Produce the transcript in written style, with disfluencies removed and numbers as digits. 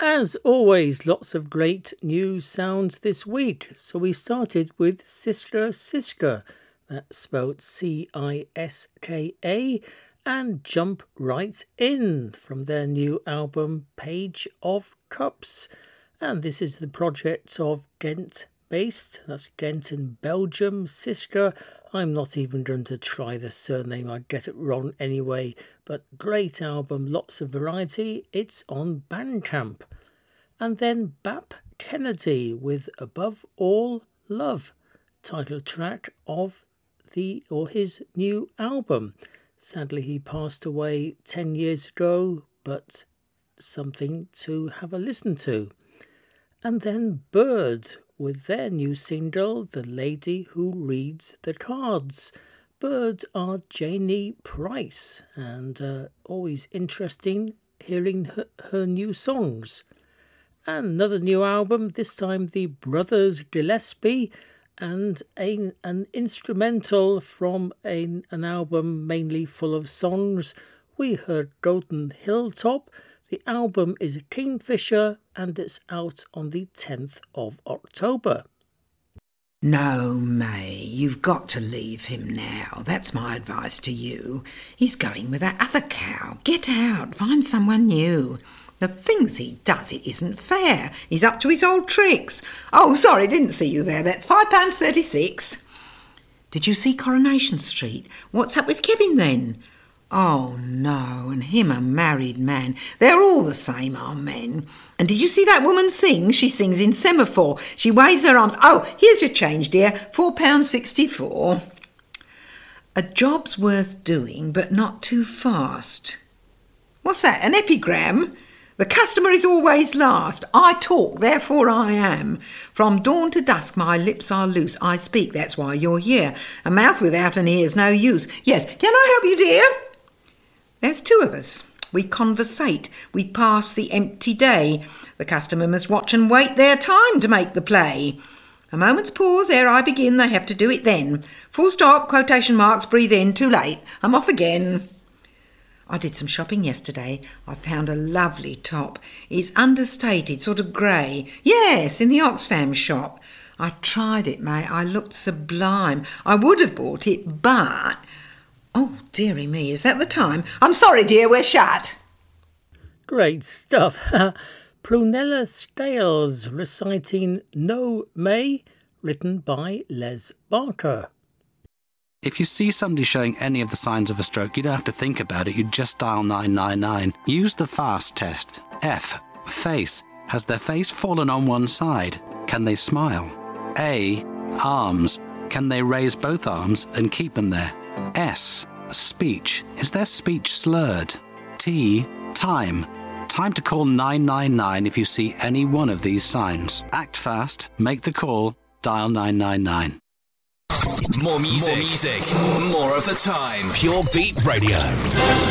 As always, lots of great new sounds this week. So we started with Siska Siska, that's spelled Ciska, and Jump Right In from their new album Page of Cups. And this is the project of Ghent-based, that's Ghent in Belgium, Siska. I'm not even going to try the surname, I'd get it wrong anyway. But great album, lots of variety. It's on Bandcamp. And then Bap Kennedy with Above All Love, title track of his new album. Sadly, he passed away 10 years ago, but something to have a listen to. And then Bird with their new single, The Lady Who Reads the Cards. Bird are Janie Price, and always interesting hearing her new songs. And another new album, this time the Brothers Gillespie, and an instrumental from an album mainly full of songs. We heard Golden Hilltop. The album is Kingfisher, and it's out on the 10th of October. No, May, you've got to leave him now. That's my advice to you. He's going with that other cow. Get out, find someone new. The things he does, it isn't fair. He's up to his old tricks. Oh, sorry, didn't see you there. That's £5.36. Did you see Coronation Street? What's up with Kevin then? Oh, no, and him a married man. They're all the same, are men. And did you see that woman sing? She sings in semaphore. She waves her arms. Oh, here's your change, dear. £4.64. A job's worth doing, but not too fast. What's that, an epigram? The customer is always last. I talk, therefore I am. From dawn to dusk my lips are loose. I speak, that's why you're here. A mouth without an ear's no use. Yes, can I help you, dear? There's two of us. We conversate. We pass the empty day. The customer must watch and wait their time to make the play. A moment's pause ere I begin. They have to do it then. Full stop, quotation marks, breathe in. Too late. I'm off again. I did some shopping yesterday. I found a lovely top. It's understated, sort of grey. Yes, in the Oxfam shop. I tried it, mate. I looked sublime. I would have bought it, but... Oh, dearie me, is that the time? I'm sorry, dear, we're shut. Great stuff. Prunella Scales reciting No May, written by Les Barker. If you see somebody showing any of the signs of a stroke, you don't have to think about it, you just dial 999. Use the FAST test. F. Face. Has their face fallen on one side? Can they smile? A. Arms. Can they raise both arms and keep them there? S. Speech. Is their speech slurred? T. Time. Time to call 999 if you see any one of these signs. Act fast, make the call, dial 999. More music, more of the time. Pure Beat Radio.